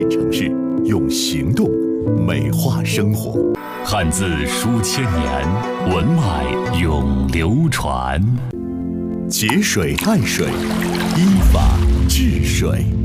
城市用行动美化生活，汉字书千年，文脉永流传。节水爱水，依法治水。